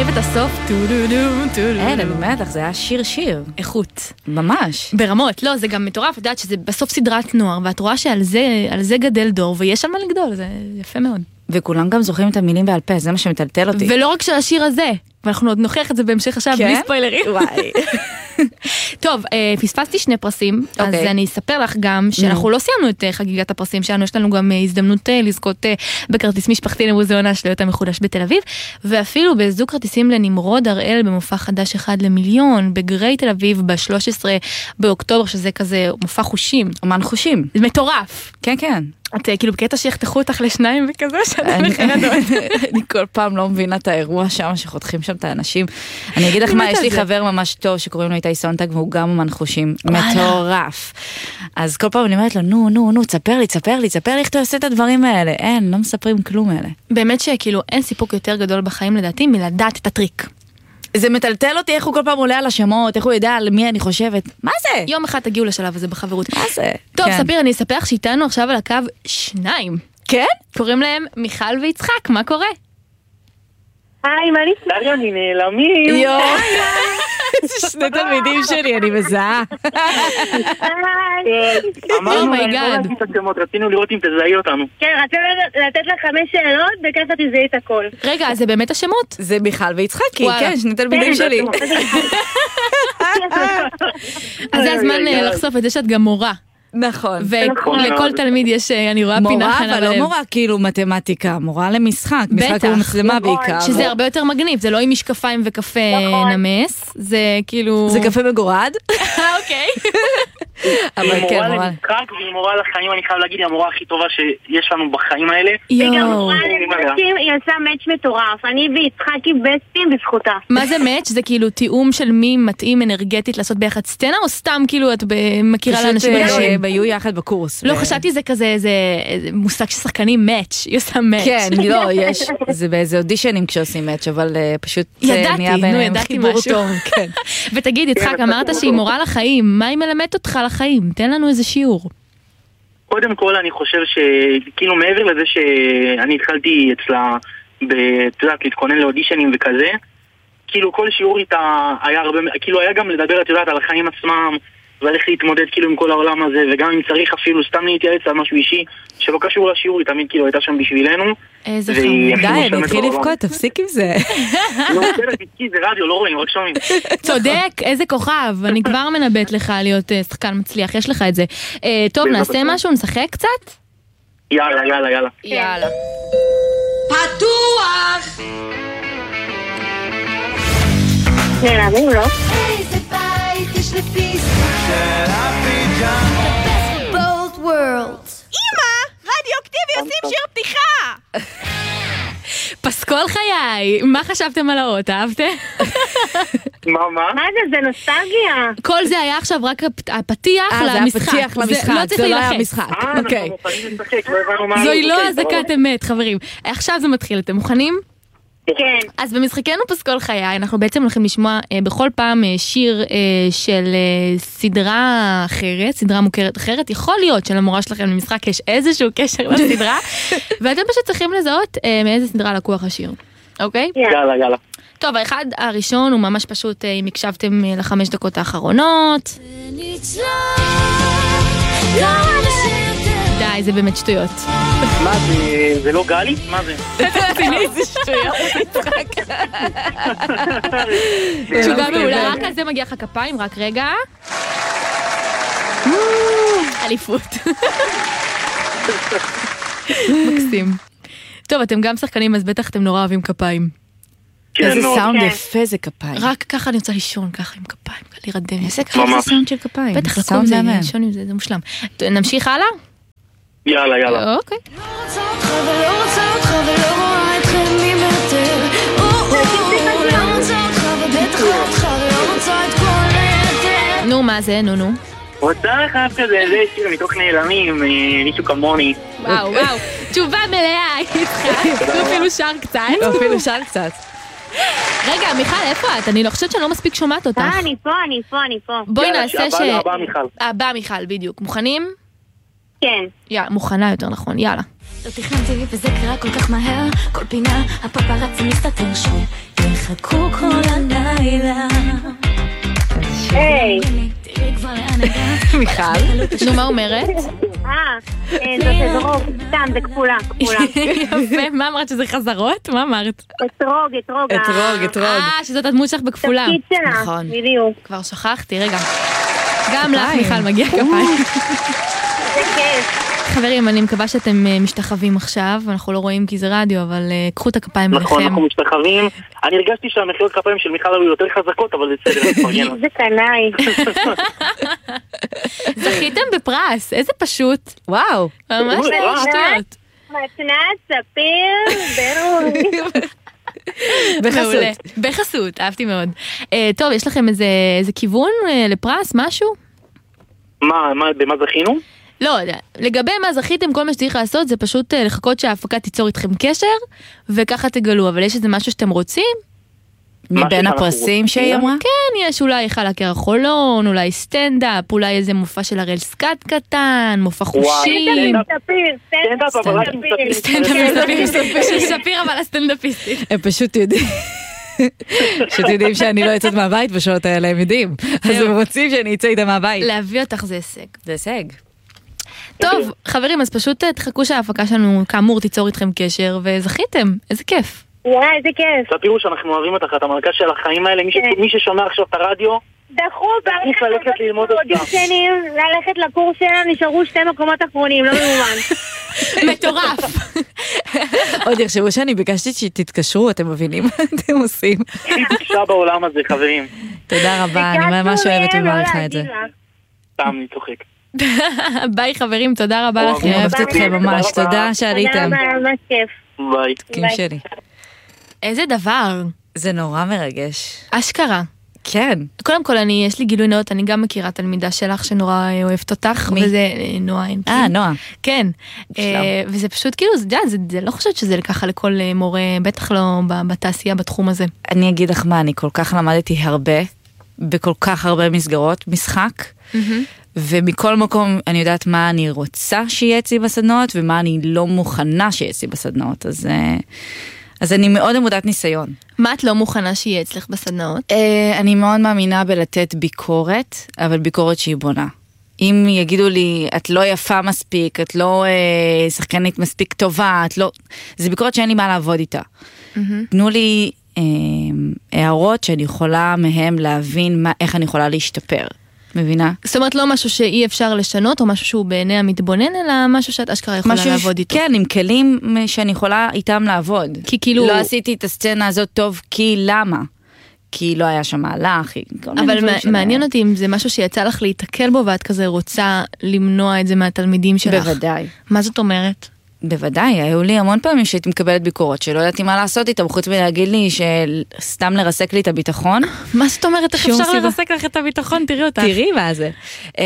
אוהב את הסוף. אין, באמת, זה היה שיר. איכות. ממש. ברמות, לא, זה גם מטורף, את יודעת שזה בסוף סדרת נוער, ואת רואה שעל זה גדל דור, ויש על מה לגדול, זה יפה מאוד. וכולם גם זוכרים את המילים בעל פה, זה מה שמטלטל אותי. ולא רק של השיר הזה, ואנחנו עוד נוכיח את זה בהמשך עכשיו, בלי ספוילרים. וואי. טוב, פספסתי 2 פרסים, אז אני אספר לך גם שאנחנו לא סיימנו את חגיגת הפרסים שלנו, יש לנו גם הזדמנות לזכות בכרטיס משפחתי למוזיאון האשליות המחודש בתל אביב, ואפילו בזוג כרטיסים לנמרוד הראל במופע חדש 1 למיליון, בגרי תל אביב ב-13 באוקטובר, שזה כזה מופע חושים. אומן חושים. זה מטורף. כן, כן. את כאילו בקטע שיחתכו אותך לשניים וכזה, שאתה מחרדות. אני כל פעם לא מבינה את האירוע שם, שחותכים שם את האנשים. אני אגיד לך מה, יש לי חבר ממש טוב שקוראים לו איתי סונטג, והוא גם אומן חושים. מטורף. אז כל פעם אני אומרת לו, נו, תספר לי איך אתה עושה את הדברים האלה. אין, לא מספרים כלום האלה. באמת שכאילו אין סיפוק יותר גדול בחיים לדעתי, מלדעת את הטריק. זה מטלטל אותי איך הוא כל פעם עולה על השמות, איך הוא יודע על מי אני חושבת. מה זה? יום אחד תגיעו לשלב הזה בחברות. מה זה? טוב, ספיר, אני אספר לך שאיתנו עכשיו על הקו 2. כן? קוראים להם מיכל ויצחק, מה קורה? היי, מה נפלא? אני נעלמים. יו. שני תלמידים שלי, אני מזהה. אמרנו, רצינו לראות אם תזהי אותנו. כן, רצינו לתת לך 5 שאלות, וככה תזהי את הכל. רגע, זה באמת השמות? זה מיכל ויצחקי, כן, שני תלמידים שלי. אז זה הזמן לחשוף את זה שאת גם מורה. נכון. ולכל תלמיד יש, אני רואה פינה חנה בלב. מורה, אבל לא מורה כאילו מתמטיקה, מורה למשחק, משחק ומצלמה בעיקר. שזה הרבה יותר מגניב, זה לא עם משקפיים וקפה נמס, זה כאילו... זה קפה מגורד. אוקיי. אבל כן, מורה למשחק והיא מורה לחיים, אני חייב להגיד, היא המורה הכי טובה שיש לנו בחיים האלה. וגם מורה למשחקים, היא עושה מאץ' מטורף, אני ויצחקי בסטים בזכותה. מה זה מאץ'? זה כאילו תיאום של מי מתאים אנרגטית לעשות ביחד סצנה, או סתם כאילו את מכירה לאנשים אנשים? היו יחד בקורס. לא, חשבתי זה כזה, איזה מושג ששחקנים מאץ', היא עושה מאץ'. כן, לא, יש, זה באיזה אודישנים כשעושים מאץ', אבל פשוט נהיה ביניהם חיבור טוב. ותגיד, יצחק, אמרת שהיא מורה לחיים, מה היא מלמדת אותך לחיים? תן לנו איזה שיעור. קודם כל, אני חושב שכאילו מעבר לזה שאני התחלתי אצלה, להתכונן לאודישנים וכזה, כאילו כל שיעור איתה היה הרבה, כאילו היה גם לדבר, את יודעת, על החיים עצמם, ועל איך להתמודד כאילו עם כל העולם הזה, וגם אם צריך אפילו סתם להתייעץ על משהו אישי שלא קשור לשיעור, היא תמיד כאילו הייתה שם בשבילנו. איזה חמוד. די, אני אתחיל לבכות, תפסיק עם זה. לא, זה רדיו, לא רואים, רק שומעים. צודק, איזה כוכב, אני כבר מנבט לך להיות שחקן מצליח, יש לך את זה. טוב, נעשה משהו, נשחק קצת? יאללה. פתוח! נעלמים, לא? איזה בית יש לפיסטוק של הפיג'מה The best of both worlds אמא! רדיו-אקטיבי עושים שיר פתיחה! פסקול חיי, מה חשבתם על האות? אהבתם? מה? זה נוסטלגיה. כל זה היה עכשיו רק הפתיח למשחק. זה הפתיח למשחק, זה לא היה משחק. אוקיי. זוהי לא הזקת אמת, חברים. עכשיו זה מתחיל, אתם מוכנים? כן. אז במשחקנו פסקול חיי, אנחנו בעצם הולכים לשמוע בכל פעם שיר של סדרה אחרת, סדרה מוכרת אחרת. יכול להיות שלמורה שלכם למשחק יש איזשהו קשר לסדרה, ואתם פשוט צריכים לזהות מאיזה סדרה לקוח השיר. אוקיי? יאללה. טוב, האחד הראשון הוא ממש פשוט, אם הקשבתם ל5 דקות האחרונות. די, זה באמת שטויות. מה זה לא גלי? מה זה? זה שטויות. תשובה מעולה, רק על זה מגיע לך כפיים, רק רגע. אליפות. מקסים. טוב, אתם גם שחקנים, אז בטח אתם נורא אוהבים כפיים. איזה סאונד יפה זה כפיים. רק ככה אני רוצה לישון, ככה עם כפיים, להירדם. איזה ככה סאונד של כפיים. בטח לקום זה, לישון עם זה, זה מושלם. נמשיך הלאה? יאללה. אוקיי. לא רוצה אותך ולא רואה אתכם ממטר לא רוצה אותך ובטח לא אותך ולא רוצה את כל היתר נו, מה זה? נו. רוצה לך כזה, זה שיר מתוך נעלמים, מישהו כמוני. וואו. תשובה מלאה, יצחק. אפילו שר קצת. רגע, מיכל, איפה את? אני לא חושבת שאני לא מספיק שומעת אותך. אני פה. בואי נעשה הבאה מיכל. הבאה מיכל, בדיוק. מוכנים? כן. יאללה, מוכנה יותר נכון, יאללה. לא תכננתי וזה קרה כל כך מהר כל פינה הפפרצי מסתתר שוב יחכו כל הלילה. היי. מיכל. נו, מה אומרת? זאת אתרוג, סתם, זה כפולה. יפה, מה אמרת שזה חזרות? מה אמרת? אתרוג. שזאת הדמות שלך בכפולה. תפקיד שלה, נכון. בדיוק. כבר שכחתי, רגע. גם לך, מיכל, מגיע כפיים. זה כיף. חברים, אני מקווה שאתם משתחווים עכשיו, אנחנו לא רואים כי זה רדיו, אבל קחו את הכפיים עליכם. נכון, אנחנו משתחווים. אני הרגשתי שהמחיאות כפיים של מיכל היו יותר חזקות, אבל זה בסדר. זה קנאי. זכיתם בפרס, איזה פשוט. וואו. ממש שטויות. מתנת ספיר בינלאומי. בחסות. בחסות, אהבתי מאוד. טוב, יש לכם איזה כיוון לפרס, משהו? במה זכינו? לא, לגבי מה זכיתם, כל מה שצריך לעשות זה פשוט לחכות שההפקה תיצור איתכם קשר, וככה תגלו, אבל יש איזה משהו שאתם רוצים? מבין הפרסים שהיא אמרה? כן, יש אולי חלק ירח חולון, אולי סטנדאפ, אולי איזה מופע של הראל סקאט קטן, מופע חושים. סטנדאפ של ספיר, אבל הסטנדאפיסטית. הם פשוט יודעים שאני לא יוצאת מהבית בשעות האלה, הם יודעים. אז הם רוצים שאני אצא איתה מהבית. להביא אותך זה הישג. זה הישג. טוב, חברים, אז פשוט תחכו שההפקה שלנו כאמור תיצור איתכם קשר, וזכיתם, איזה כיף. איזה כיף. תראו שאנחנו אוהבים אותך, את המלכה של החיים האלה, מי ששומע עכשיו את הרדיו, דחו, ללכת ללמוד אותך. ללכת לקורס שלה, נשארו 2 מקומות אחרונים, לא מאומן. מטורף. עוד יחשבו שאני ביקשתי שתתקשרו, אתם מבינים מה אתם עושים. היא ביקשה בעולם הזה, חברים. תודה רבה, אני ממש אוהבת ומעריכה את זה. סתם, אני צוחק. ביי חברים, תודה רבה לכם. אוהבת אתכם ממש, תודה שעליתם. ממש כיף. ביי. קים שלי. איזה דבר. זה נורא מרגש. אשכרה. כן. קודם כל, יש לי גילוי נאות, אני גם מכירה תלמידה שלך שנורא אוהבת אותך, וזה נועה. נועה. כן. וזה פשוט כאילו, זה לא חושבת שזה ככה לכל מורה, בטח לא בתעשייה בתחום הזה. אני אגיד לך מה, אני כל כך למדתי הרבה, בכל כך הרבה מסגרות, משחק, ומכל מקום אני יודעת מה אני רוצה שיהיה אצלי בסדנות, ומה אני לא מוכנה שיהיה אצלי בסדנות, אז אני מאוד עמודת ניסיון. מה את לא מוכנה שיהיה אצלך בסדנאות? אני מאוד מאמינה בלתת ביקורת, אבל ביקורת שהיא בונה. אם יגידו לי, את לא יפה מספיק, את לא שחקנית מספיק טובה, זה ביקורת שאין לי מה לעבוד איתה. תנו לי הערות שאני יכולה מהם להבין איך אני יכולה להשתפר. מבינה? זאת אומרת לא משהו שאי אפשר לשנות, או משהו שהוא בעיני המתבונן, אלא משהו שאת אשכרה יכולה לעבוד איתו. כן, עם כלים שאני יכולה איתם לעבוד. כי כאילו... לא עשיתי את הסצנה הזאת טוב, כי למה? כי לא היה שם מהלך. אבל מעניין אותי אם זה משהו שיצא לך להתקל בו, ואת כזה רוצה למנוע את זה מהתלמידים שלך. בוודאי. מה זאת אומרת? בוודאי, היו לי המון פעמים שהייתי מקבלת ביקורת, שלא ידעתי מה לעשות איתם, חוץ מלהגיד לי שסתם לרסק לי את הביטחון. מה זאת אומרת? איך אפשר לרסק לך את הביטחון? תראי אותך. תראי מה זה.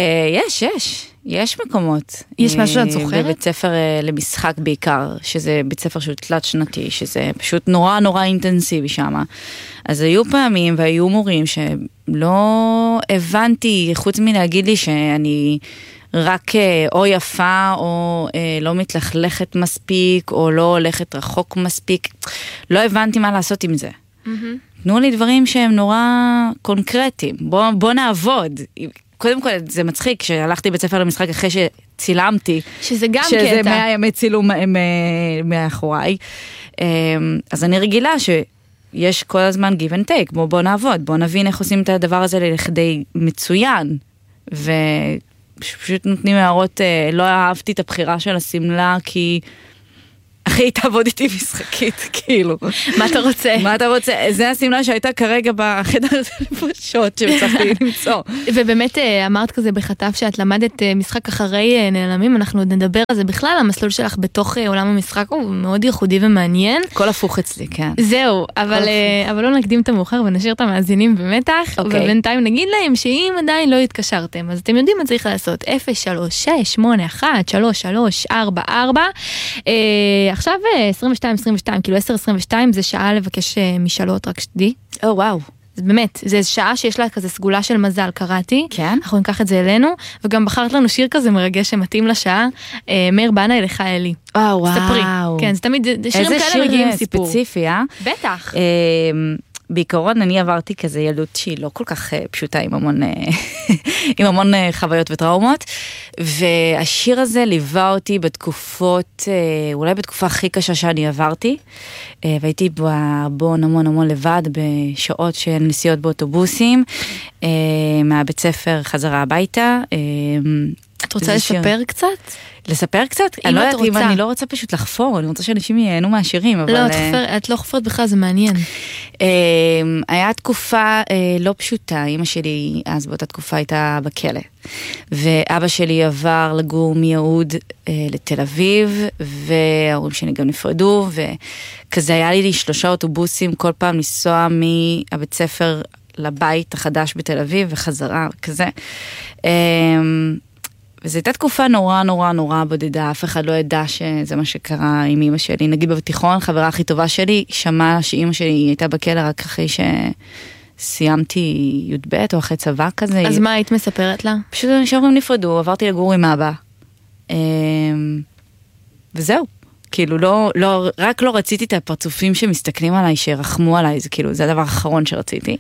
יש מקומות. יש משהו שאת זוכרת? בבית ספר למשחק בעיקר, שזה בית ספר שהוא תלת שנתי, שזה פשוט נורא נורא אינטנסיבי שם. אז היו פעמים והיו מורים שלא הבנתי, חוץ מלהגיד לי שאני... רק או יפה או לא מתלכלכת מספיק או לא הולכת רחוק מספיק, לא הבנתי מה לעשות עם זה. תנו לי דברים שהם נורא קונקרטיים, בוא נעבוד. קודם כל זה מצחיק שהלכתי בית ספר למשחק אחרי שצילמתי, שזה גם שזה קטע, 100 ימי צילום מאחוריי, אז אני רגילה שיש כל הזמן give and take, בוא נעבוד, בוא נבין איך עושים את הדבר הזה לכדי מצוין, פשוט נותנים הערות, לא אהבתי את הבחירה של הסמלה, כי אחי תעבוד איתי משחקית, כאילו. מה אתה רוצה? מה אתה רוצה? זה הסמלה שהייתה כרגע בחדר לפשוט שצריכתי למצוא. ובאמת אמרת כזה בחטף שאת למדת משחק אחרי נעלמים, אנחנו עוד נדבר על זה בכלל, המסלול שלך בתוך עולם המשחק הוא מאוד ייחודי ומעניין. כל הפוך אצלי, כן. זהו, אבל לא נקדים את המאוחר ונשאיר את המאזינים במתח, ובינתיים נגיד להם שאם עדיין לא התקשרתם, אז אתם יודעים מה צריך לעשות, 03-681-3344, עכשיו 22, כאילו 10-22 זה שעה לבקש משאלות, רק שתדעי. וואו. אז באמת, זה שעה שיש לה כזה סגולה של מזל, קראתי. כן. אנחנו ניקח את זה אלינו, וגם בחרת לנו שיר כזה מרגש שמתאים לשעה, מאיר בנאי לך אלי. וואו. ספרי. כן, זה תמיד, שירים כאלה מגיעים סיפור. איזה שיר ספציפי, בטח. בעיקרון אני עברתי כזה ילדות שהיא לא כל כך פשוטה עם המון חוויות וטראומות, והשיר הזה ליווה אותי בתקופות, אולי בתקופה הכי קשה שאני עברתי, והייתי בון המון לבד בשעות של נסיעות באוטובוסים, מהבית ספר חזרה הביתה. את רוצה לספר קצת? לספר קצת? אני לא יודעת אם אני לא רוצה פשוט לחפור, אני רוצה שאנשים ייהנו מהשירים, אבל... לא, את לא חפרת בכלל, זה מעניין. היה תקופה לא פשוטה, אמא שלי אז באותה תקופה הייתה בכלא, ואבא שלי עבר לגור מיהוד לתל אביב, וההורים שלי גם נפרדו, וכזה היה לי 3 אוטובוסים כל פעם לנסוע מהבית ספר לבית החדש בתל אביב וחזרה, כזה. וזו הייתה תקופה נורא בודדה, אף אחד לא ידע שזה מה שקרה עם אמא שלי. נגיד בתיכון, חברה הכי טובה שלי, שמעה שאמא שלי הייתה בכלא רק אחרי שסיימתי י"ב או אחרי צבא כזה. אז מה היית מספרת לה? פשוט שההורים נפרדו, עברתי לגור עם אבא. וזהו. כאילו רק לא רציתי את הפרצופים שמסתכלים עליי, שרחמו עליי, זה כאילו, זה הדבר האחרון שרציתי.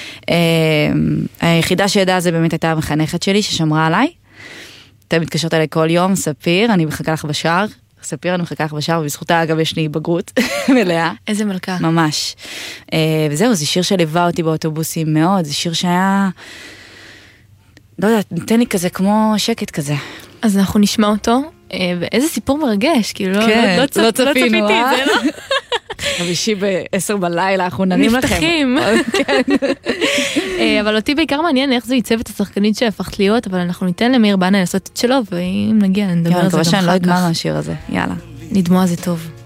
היחידה שידעה זה באמת הייתה המחנכת שלי ששמרה עליי. אתה מתקשרת אליי כל יום, ספיר, אני מחכה לך בשער, ספיר, אני מחכה לך בשער, ובזכותה אגב יש לי בגרות מלאה. איזה מלכה. ממש. וזהו, זה שיר שליווה אותי באוטובוסים מאוד, זה שיר שהיה, לא יודעת, נתן לי כזה כמו שקט כזה. אז אנחנו נשמע אותו, ואיזה סיפור מרגש, כאילו לא צפיתי את זה, לא? חמישי ב-10 בלילה, אנחנו ננים לכם. נפתחים. אבל אותי בעיקר מעניין איך זה ייצב את השחקנית שהפכת להיות, אבל אנחנו ניתן למאיר בנה לעשות את שלו, ואם נגיע נדבר על זה גם אחר כך. אני מקווה שאני לא אדמה מהשיר הזה, יאללה. נדמוע זה טוב.